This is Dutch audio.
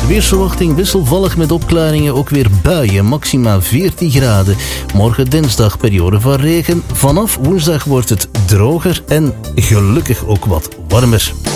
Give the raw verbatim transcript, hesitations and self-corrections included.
Weersverwachting wisselvallig met opklaringen, ook weer buien, maxima veertien graden. Morgen dinsdag periode van regen. Vanaf woensdag wordt het droger en gelukkig ook wat warmer.